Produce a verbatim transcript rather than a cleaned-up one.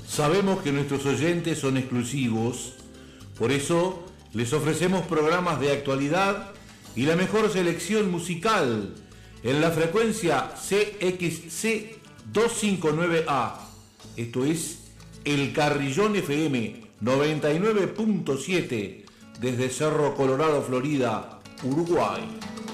Sabemos que nuestros oyentes son exclusivos, por eso les ofrecemos programas de actualidad y la mejor selección musical en la frecuencia C X C doscientos cincuenta y nueve A. Esto es El Carrillón F M noventa y nueve punto siete desde Cerro Colorado, Florida, Uruguay.